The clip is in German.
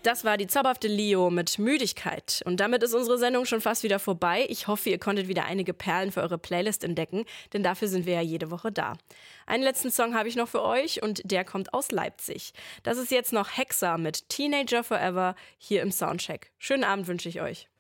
Das war die zauberhafte Leo mit Müdigkeit. Und damit ist unsere Sendung schon fast wieder vorbei. Ich hoffe, ihr konntet wieder einige Perlen für eure Playlist entdecken, denn dafür sind wir ja jede Woche da. Einen letzten Song habe ich noch für euch und der kommt aus Leipzig. Das ist jetzt noch Hexa mit Teenager Forever hier im Soundcheck. Schönen Abend wünsche ich euch.